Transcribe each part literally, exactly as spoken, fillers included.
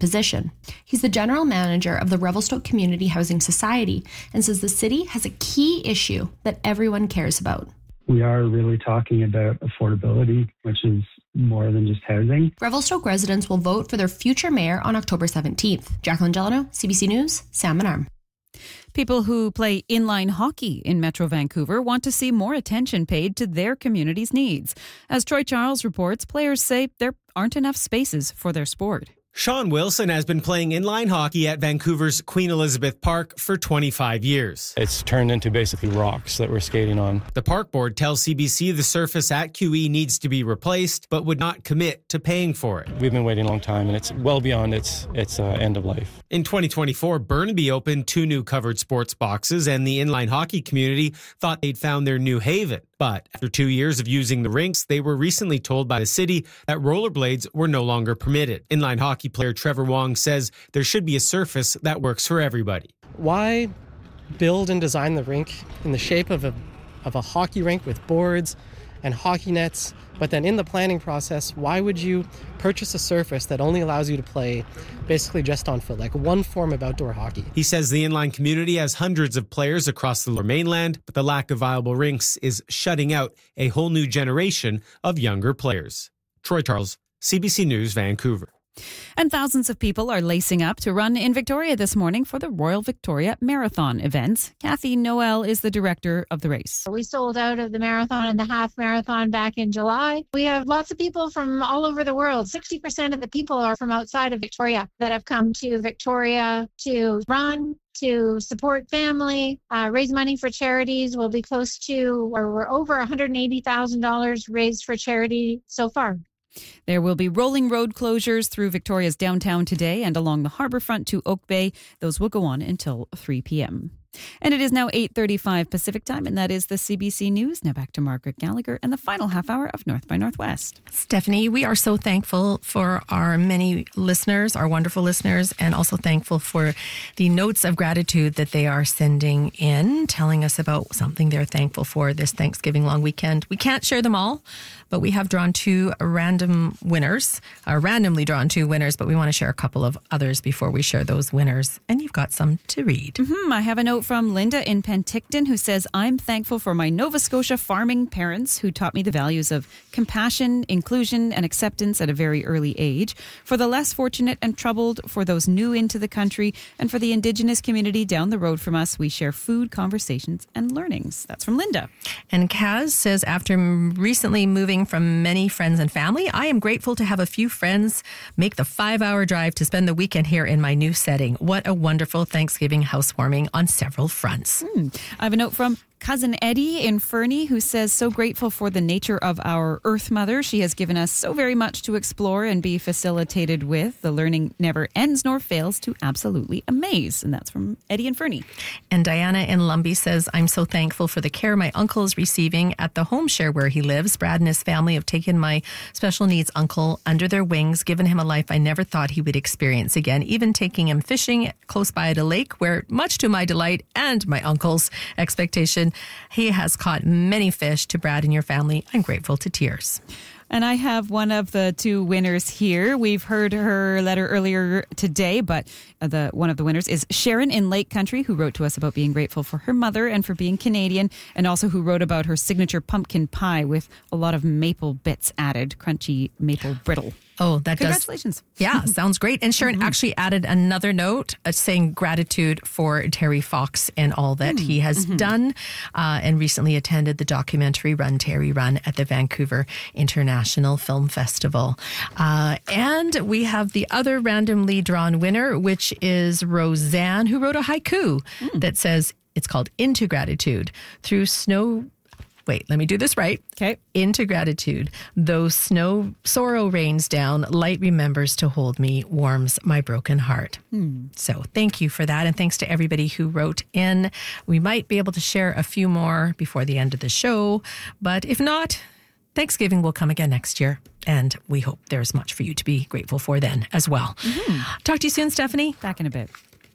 position. He's the general manager of the Revelstoke Community Housing Society and says the city has a key issue that everyone cares about. We are really talking about affordability, which is more than just housing. Revelstoke residents will vote for their future mayor on October seventeenth. Jacqueline Delano, C B C News, Salmon Arm. People who play inline hockey in Metro Vancouver want to see more attention paid to their community's needs. As Troy Charles reports, players say there aren't enough spaces for their sport. Sean Wilson has been playing inline hockey at Vancouver's Queen Elizabeth Park for twenty-five years. It's turned into basically rocks that we're skating on. The park board tells C B C the surface at Q E needs to be replaced, but would not commit to paying for it. We've been waiting a long time, and it's well beyond its its uh, end of life. In twenty twenty-four, Burnaby opened two new covered sports boxes, and the inline hockey community thought they'd found their new haven. But after two years of using the rinks, they were recently told by the city that rollerblades were no longer permitted. Inline hockey player Trevor Wong says there should be a surface that works for everybody. Why build and design the rink in the shape of a of a hockey rink with boards and hockey nets, but then in the planning process, why would you purchase a surface that only allows you to play basically just on foot, like one form of outdoor hockey? He says the inline community has hundreds of players across the Lower Mainland, but the lack of viable rinks is shutting out a whole new generation of younger players. Troy Charles, C B C News, Vancouver. And thousands of people are lacing up to run in Victoria this morning for the Royal Victoria Marathon event. Kathy Noel is the director of the race. We sold out of the marathon and the half marathon back in July. We have lots of people from all over the world. sixty percent of the people are from outside of Victoria that have come to Victoria to run, to support family, uh, raise money for charities. We'll be close to, or we're over one hundred eighty thousand dollars raised for charity so far. There will be rolling road closures through Victoria's downtown today and along the harbourfront to Oak Bay. Those will go on until three p.m. And it is now eight thirty-five Pacific time, and that is the C B C News. Now back to Margaret Gallagher and the final half hour of North by Northwest. Stephanie, we are so thankful for our many listeners, our wonderful listeners, and also thankful for the notes of gratitude that they are sending in, telling us about something they're thankful for this Thanksgiving long weekend. We can't share them all, but we have drawn two random winners, uh, randomly drawn two winners, but we want to share a couple of others before we share those winners. And you've got some to read. Mm-hmm. I have a note from Linda in Penticton who says, I'm thankful for my Nova Scotia farming parents who taught me the values of compassion, inclusion, and acceptance at a very early age. For the less fortunate and troubled, for those new into the country, and for the Indigenous community down the road from us, we share food, conversations, and learnings. That's from Linda. And Kaz says, after recently moving from many friends and family, I am grateful to have a few friends make the five-hour drive to spend the weekend here in my new setting. What a wonderful Thanksgiving housewarming on several fronts. Hmm. I have a note from Cousin Eddie in Fernie who says, so grateful for the nature of our Earth Mother. She has given us so very much to explore and be facilitated with. The learning never ends nor fails to absolutely amaze. And that's from Eddie in Fernie. And Diana in Lumbee says, I'm so thankful for the care my uncle is receiving at the home share where he lives. Brad and his family have taken my special needs uncle under their wings, given him a life I never thought he would experience again, even taking him fishing close by at a lake where, much to my delight and my uncle's expectation, he has caught many fish. To Brad and your family, I'm grateful to tears. And I have one of the two winners here. We've heard her letter earlier today, but the one of the winners is Sharon in Lake Country, who wrote to us about being grateful for her mother and for being Canadian, and also who wrote about her signature pumpkin pie with a lot of maple bits added, crunchy maple brittle. Oh, that Congratulations. does. Yeah, sounds great. And Sharon mm-hmm. actually added another note uh, saying gratitude for Terry Fox and all that mm-hmm. he has mm-hmm. done, uh, and recently attended the documentary Run Terry Run at the Vancouver International Film Festival. Uh, and we have the other randomly drawn winner, which is Roseanne, who wrote a haiku mm. that says, it's called Into Gratitude. Through snow... Wait, let me do this right. Okay. Into gratitude. Though snow sorrow rains down, light remembers to hold me, warms my broken heart. Hmm. So thank you for that. And thanks to everybody who wrote in. We might be able to share a few more before the end of the show. But if not, Thanksgiving will come again next year. And we hope there's much for you to be grateful for then as well. Mm-hmm. Talk to you soon, Stephanie. Back in a bit.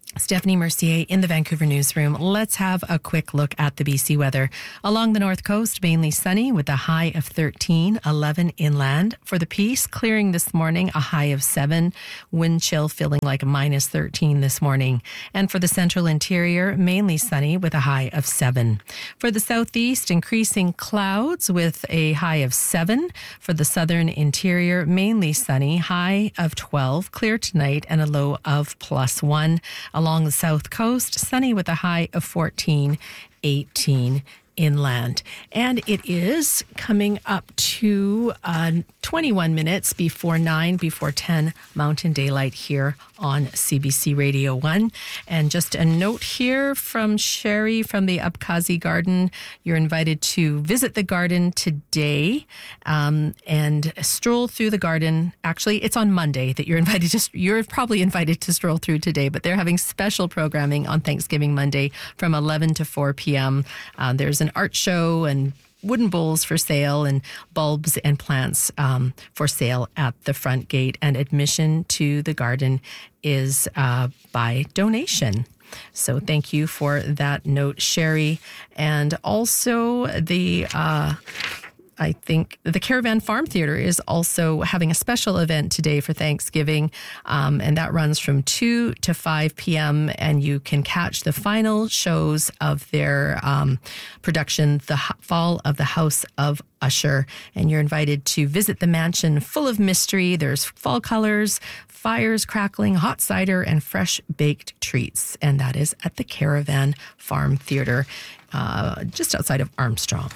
Stephanie Mercier in the Vancouver newsroom. Let's have a quick look at the B C weather. Along the north coast, mainly sunny with a high of thirteen, eleven inland. For the Peace, clearing this morning, a high of seven. Wind chill feeling like a minus thirteen this morning. And for the central interior, mainly sunny with a high of seven. For the southeast, increasing clouds with a high of seven. For the southern interior, mainly sunny, high of twelve. Clear tonight and a low of plus one. Along the south coast, sunny with a high of fourteen, eighteen inland. And it is coming up to uh, twenty-one minutes before nine, before ten Mountain Daylight here on C B C Radio one. And just a note here from Sherry from the Abkhazi Garden. You're invited to visit the garden today um, and stroll through the garden. Actually, it's on Monday that you're invited to, you're probably invited to stroll through today, but they're having special programming on Thanksgiving Monday from eleven to four p.m. Uh, there's an art show and wooden bowls for sale and bulbs and plants um, for sale at the front gate. And admission to the garden is uh, by donation. So thank you for that note, Sherry. And also the... Uh, I think the Caravan Farm Theatre is also having a special event today for Thanksgiving, um, and that runs from two to five p.m., and you can catch the final shows of their um, production, The Fall of the House of Usher, and you're invited to visit the mansion full of mystery. There's fall colors, fires crackling, hot cider, and fresh baked treats, and that is at the Caravan Farm Theatre, uh, just outside of Armstrong.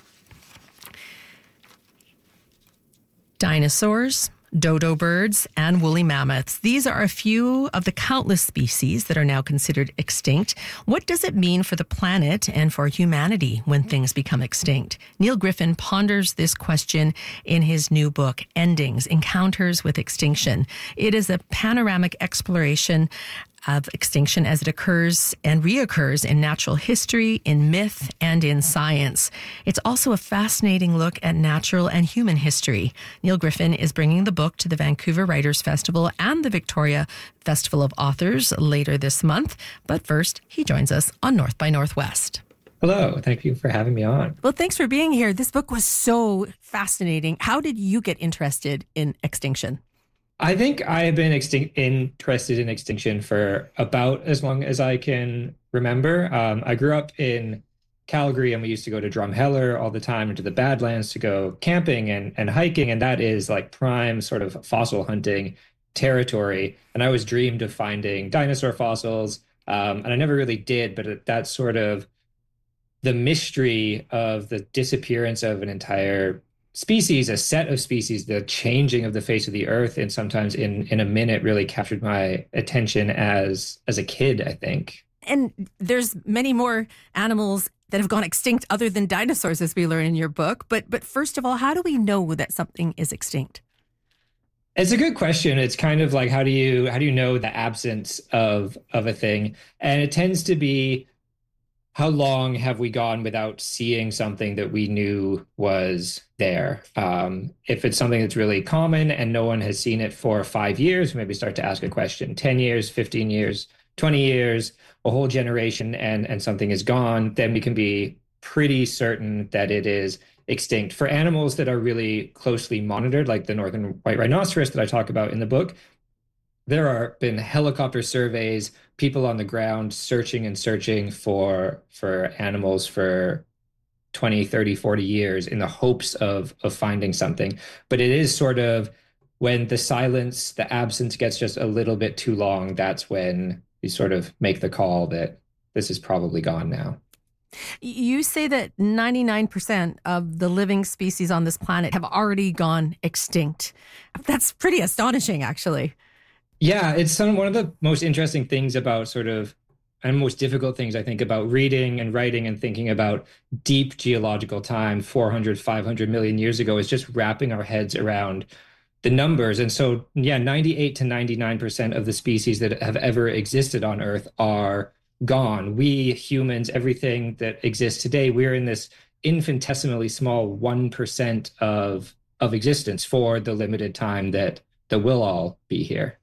Dinosaurs, dodo birds, and woolly mammoths. These are a few of the countless species that are now considered extinct. What does it mean for the planet and for humanity when things become extinct? Neil Griffin ponders this question in his new book, Endings, Encounters with Extinction. It is a panoramic exploration of extinction as it occurs and reoccurs in natural history, in myth, and in science. It's also a fascinating look at natural and human history. Neil Griffin is bringing the book to the Vancouver Writers Festival and the Victoria Festival of Authors later this month. But first, he joins us on North by Northwest. Hello. Thank you for having me on. Well, thanks for being here. This book was so fascinating. How did you get interested in extinction? I think I have been extinct, interested in extinction for about as long as I can remember. Um, I grew up in Calgary, and we used to go to Drumheller all the time into the Badlands to go camping and, and hiking. And that is like prime sort of fossil hunting territory. And I always dreamed of finding dinosaur fossils. Um, and I never really did, but that's sort of the mystery of the disappearance of an entire species, a set of species, the changing of the face of the earth, and sometimes in in a minute really captured my attention as as a kid, I think. And there's many more animals that have gone extinct other than dinosaurs, as we learn in your book. But but first of all, how do we know that something is extinct? It's a good question. It's kind of like how do you how do you know the absence of of a thing? And it tends to be, how long have we gone without seeing something that we knew was there? Um, if it's something that's really common and no one has seen it for five years, maybe start to ask a question. ten years, fifteen years, twenty years, a whole generation, and, and something is gone, then we can be pretty certain that it is extinct. For animals that are really closely monitored, like the northern white rhinoceros that I talk about in the book, there are been helicopter surveys, people on the ground searching and searching for for animals for twenty, thirty, forty years in the hopes of of finding something. But it is sort of when the silence, the absence gets just a little bit too long, that's when you sort of make the call that this is probably gone now. You say that ninety-nine percent of the living species on this planet have already gone extinct. That's pretty astonishing, actually. Yeah, it's some one of the most interesting things about sort of, and most difficult things I think about reading and writing and thinking about deep geological time, four hundred, five hundred million years ago, is just wrapping our heads around the numbers. And so, yeah, ninety-eight to ninety-nine percent of the species that have ever existed on Earth are gone. We humans, everything that exists today, we're in this infinitesimally small one percent of of existence for the limited time that that we'll all be here.